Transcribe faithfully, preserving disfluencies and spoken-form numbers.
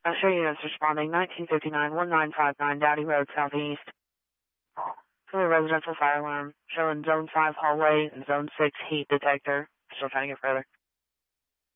Uh, show units responding nineteen fifty-nine, nineteen fifty-nine Dowdy Road, Southeast. For the residential fire alarm, showing Zone five hallway and Zone six heat detector. Still trying to get further.